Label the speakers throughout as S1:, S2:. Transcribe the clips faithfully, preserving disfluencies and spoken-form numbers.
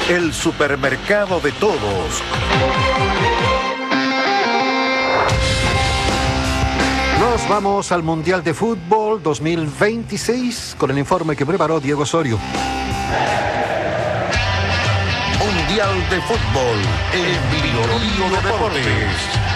S1: el supermercado de todos. Nos vamos al Mundial de Fútbol dos mil veintiséis con el informe que preparó Diego Osorio.
S2: Mundial de Fútbol en Vilorío Deportes.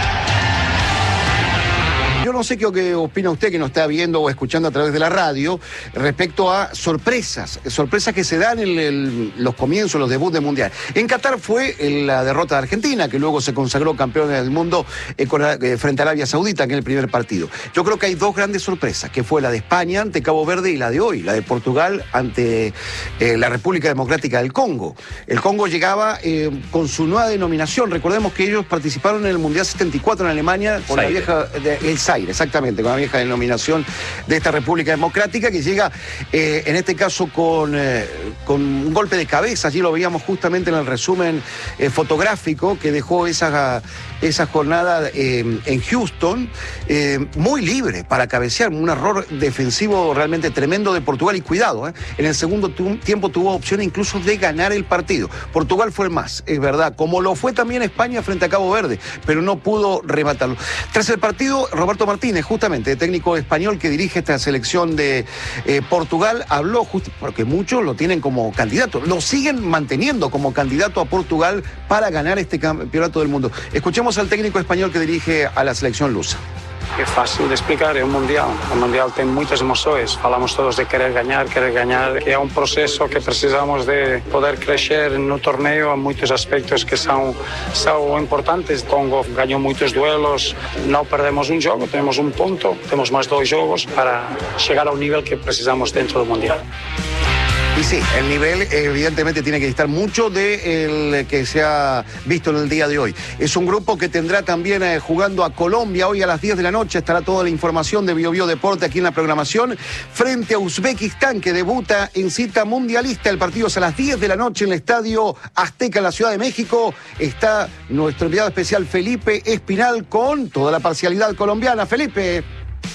S3: Yo no sé qué, qué opina usted que nos está viendo o escuchando a través de la radio respecto a sorpresas, sorpresas que se dan en el, los comienzos, los debuts del Mundial. En Qatar fue la derrota de Argentina, que luego se consagró campeón del mundo eh, con, eh, frente a Arabia Saudita en el primer partido. Yo creo que hay dos grandes sorpresas, que fue la de España ante Cabo Verde y la de hoy, la de Portugal ante eh, la República Democrática del Congo. El Congo llegaba eh, con su nueva denominación. Recordemos que ellos participaron en el Mundial setenta y cuatro en Alemania con Zaire. la vieja... De, el Zaire, exactamente, con la vieja denominación de esta República Democrática que llega, eh, en este caso, con, eh, con un golpe de cabeza. Allí lo veíamos justamente en el resumen eh, fotográfico que dejó esa, esa jornada eh, en Houston, eh, muy libre para cabecear, un error defensivo realmente tremendo de Portugal. Y cuidado, eh, en el segundo tu tiempo tuvo opción incluso de ganar el partido. Portugal fue el más, es verdad, como lo fue también España frente a Cabo Verde, pero no pudo rematarlo. Tras el partido, Roberto Martínez, justamente, técnico español que dirige esta selección de eh, Portugal, habló justo porque muchos lo tienen como candidato, lo siguen manteniendo como candidato a Portugal para ganar este campeonato del mundo. Escuchemos al técnico español que dirige a la selección lusa.
S4: É fácil de explicar, é um Mundial. O Mundial tem muitas emoções. Falamos todos de querer ganhar, querer ganhar. É um processo que precisamos de poder crescer no torneio. Há muitos aspectos que são, são importantes. O Congo ganhou muitos duelos. Não perdemos um jogo, temos um ponto. Temos mais dois jogos para chegar ao nível que precisamos dentro do Mundial.
S3: Y sí, el nivel evidentemente tiene que estar mucho de el que se ha visto en el día de hoy. Es un grupo que tendrá también eh, jugando a Colombia hoy a las diez de la noche. Estará toda la información de Bio Bio Deporte aquí en la programación. Frente a Uzbekistán, que debuta en cita mundialista. El partido es a las diez de la noche en el Estadio Azteca en la Ciudad de México. Está nuestro enviado especial Felipe Espinal con toda la parcialidad colombiana. Felipe.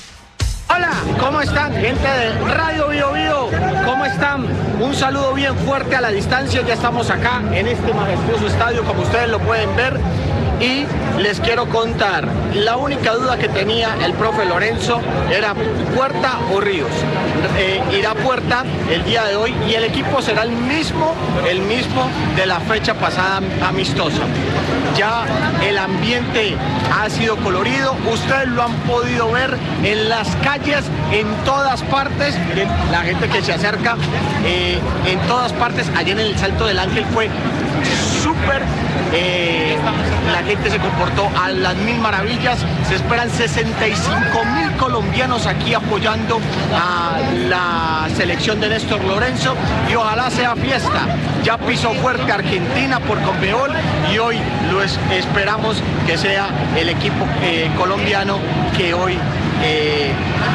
S5: Hola, ¿cómo están, gente de Radio Bio Bio? ¿Cómo están? Un saludo bien fuerte a la distancia. Ya estamos acá en este majestuoso estadio, como ustedes lo pueden ver. Y les quiero contar, la única duda que tenía el profe Lorenzo era Puerta o Ríos. Eh, irá Puerta el día de hoy y el equipo será el mismo, el mismo de la fecha pasada amistosa. Ya el ambiente ha sido colorido, ustedes lo han podido ver en las calles, en todas partes. Miren, la gente que se acerca, eh, en todas partes. Allá en el Salto del Ángel fue súper, eh, la gente se comportó a las mil maravillas. Se esperan sesenta y cinco mil colombianos aquí apoyando a la selección de Néstor Lorenzo y ojalá sea fiesta. Ya pisó fuerte Argentina por Conmebol y hoy lo es, esperamos que sea el equipo eh, colombiano que hoy eh,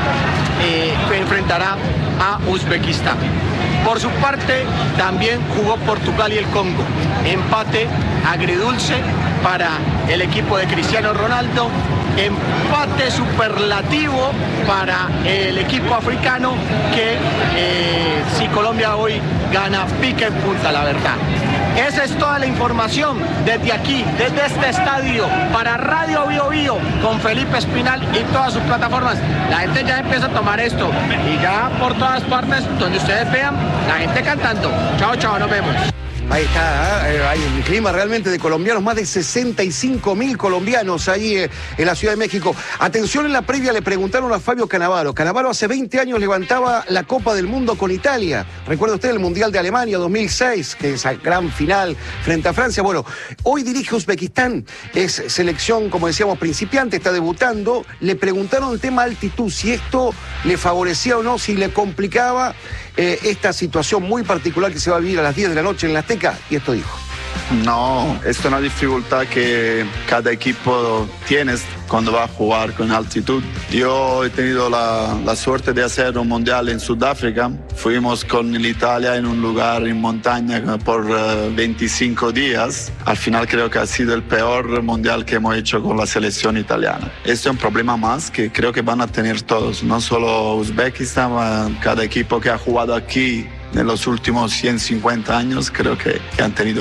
S5: eh, enfrentará a Uzbekistán. Por su parte, también jugó Portugal y el Congo. Empate agridulce para el equipo de Cristiano Ronaldo. Empate superlativo para el equipo africano que eh, si Colombia hoy gana, pica en punta, la verdad. Esa es toda la información desde aquí, desde este estadio, para Radio Bio Bio, con Felipe Espinal y todas sus plataformas. La gente ya empieza a tomar esto y ya por todas partes, donde ustedes vean, la gente cantando. Chao, chao, nos vemos.
S3: Ahí está, ¿eh? Hay un clima realmente de colombianos, más de sesenta y cinco mil colombianos ahí eh, en la Ciudad de México. Atención, en la previa le preguntaron a Fabio Cannavaro. Cannavaro hace veinte años levantaba la Copa del Mundo con Italia. ¿Recuerda usted el Mundial de Alemania dos mil seis? Que esa gran final frente a Francia. Bueno, hoy dirige Uzbekistán, es selección, como decíamos, principiante, está debutando. Le preguntaron el tema altitud, si esto le favorecía o no, si le complicaba eh, esta situación muy particular que se va a vivir a las diez de la noche en la Azteca, y esto dijo.
S6: No, esto es una dificultad que cada equipo tiene cuando va a jugar con altitud. Yo he tenido la, la suerte de hacer un mundial en Sudáfrica. Fuimos con Italia en un lugar en montaña por uh, veinticinco días. Al final creo que ha sido el peor mundial que hemos hecho con la selección italiana. Este es un problema más que creo que van a tener todos, no solo Uzbekistán, cada equipo que ha jugado aquí en los últimos ciento cincuenta años, creo que, que han tenido